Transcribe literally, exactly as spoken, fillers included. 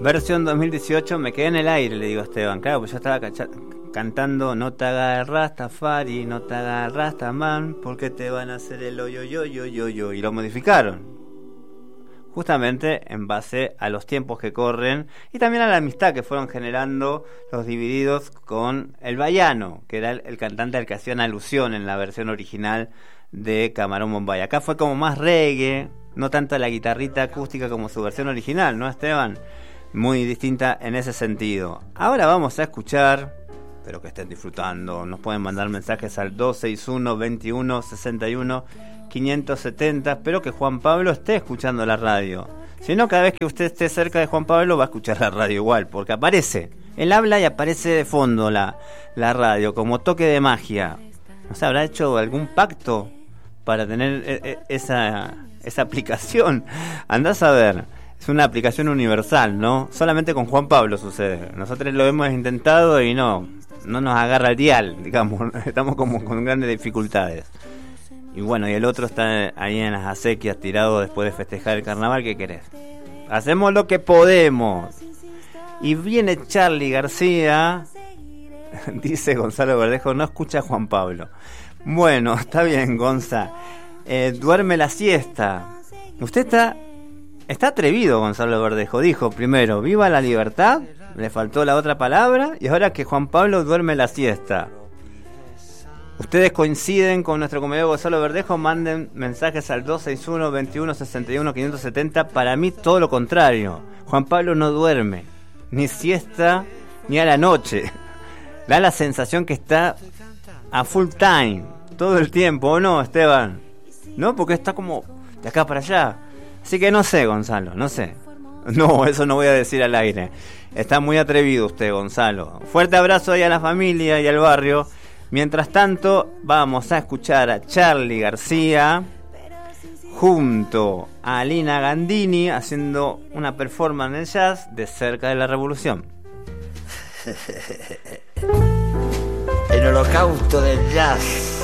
Versión dos mil dieciocho, me quedé en el aire, le digo a Esteban. Claro, pues yo estaba cacha- cantando no te hagas Rastafari, no te hagas Rastaman, porque te van a hacer el hoyo yo yo yo yo y lo modificaron. Justamente en base a los tiempos que corren y también a la amistad que fueron generando los Divididos con el Baiano, que era el, el cantante al que hacían alusión en la versión original de Camarón Bombay. Acá fue como más reggae, no tanto la guitarrita acústica como su versión original, ¿no, Esteban? Muy distinta en ese sentido. Ahora vamos a escuchar, espero que estén disfrutando, nos pueden mandar mensajes al dos seis uno, veintiuno, sesenta y uno, quinientos setenta. Espero que Juan Pablo esté escuchando la radio. Si no, cada vez que usted esté cerca de Juan Pablo va a escuchar la radio igual, porque aparece. Él habla y aparece de fondo la, la radio, como toque de magia. ¿No se habrá hecho algún pacto para tener e- e- esa, esa aplicación? Andás a ver. Es una aplicación universal, ¿no? Solamente con Juan Pablo sucede. Nosotros lo hemos intentado y no, no nos agarra el dial, digamos. Estamos como con grandes dificultades. Y bueno, y el otro está ahí en las acequias tirado después de festejar el carnaval. ¿Qué querés? Hacemos lo que podemos. Y viene Charly García, dice Gonzalo Verdejo, no escucha a Juan Pablo. Bueno, está bien, Gonza. Eh, duerme la siesta. Usted está, está atrevido, Gonzalo Verdejo. Dijo primero, viva la libertad, le faltó la otra palabra, y ahora que Juan Pablo duerme la siesta. Ustedes coinciden con nuestro comediante Gonzalo Verdejo, manden mensajes al dos seis uno, veintiuno, sesenta y uno, quinientos setenta. Para mí todo lo contrario. Juan Pablo no duerme, ni siesta, ni a la noche. Da la sensación que está a full time, todo el tiempo, ¿o no, Esteban? No, porque está como de acá para allá. Así que no sé, Gonzalo, no sé. No, eso no voy a decir al aire. Está muy atrevido usted, Gonzalo. Fuerte abrazo ahí a la familia y al barrio. Mientras tanto, vamos a escuchar a Charly García junto a Alina Gandini haciendo una performance en jazz de Cerca de la Revolución. El holocausto del jazz.